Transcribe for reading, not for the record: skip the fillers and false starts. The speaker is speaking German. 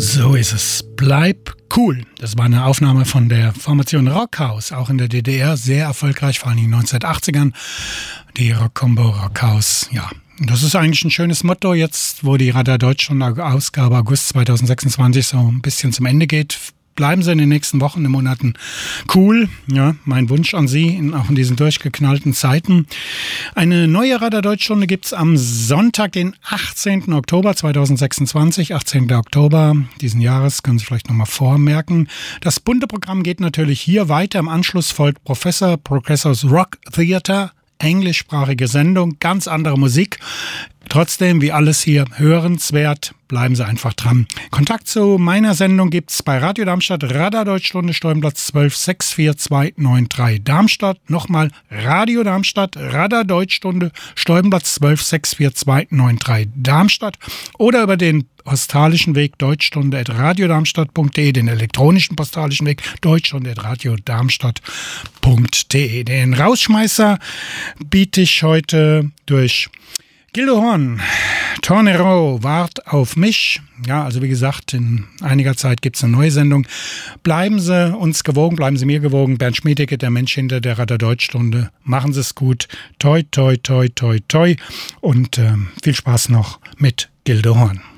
So ist es. Bleib cool. Das war eine Aufnahme von der Formation Rockhaus, auch in der DDR sehr erfolgreich, vor allem in den 1980ern. Die Rock-Combo Rockhaus, ja. Das ist eigentlich ein schönes Motto jetzt, wo die Radar Deutschland-Ausgabe August 2026 so ein bisschen zum Ende geht. Bleiben Sie in den nächsten Wochen und Monaten cool. Ja, mein Wunsch an Sie, auch in diesen durchgeknallten Zeiten. Eine neue Radar Deutschstunde gibt es am Sonntag, den 18. Oktober 2026. 18. Oktober diesen Jahres, können Sie vielleicht nochmal vormerken. Das bunte Programm geht natürlich hier weiter. Im Anschluss folgt Professors Rock Theater. Englischsprachige Sendung, ganz andere Musik. Trotzdem, wie alles hier, hörenswert. Bleiben Sie einfach dran. Kontakt zu meiner Sendung gibt es bei Radio Darmstadt, Radar Deutschstunde, Steuernplatz 12 64293 Darmstadt. Nochmal Radio Darmstadt, Radar Deutschstunde, Steuernplatz 12 64293 Darmstadt. Oder über den postalischen Weg deutschstunde@radiodarmstadt.de, den elektronischen postalischen Weg deutschstunde@radiodarmstadt.de. Den Rausschmeißer biete ich heute durch Gildo Horn. Tornero, wart auf mich. Ja, also wie gesagt, in einiger Zeit gibt es eine neue Sendung. Bleiben Sie uns gewogen, bleiben Sie mir gewogen. Bernd Schmiedecke, der Mensch hinter der Radar Deutschstunde. Machen Sie es gut. Toi, toi, toi, toi, toi. Und viel Spaß noch mit Gildo Horn.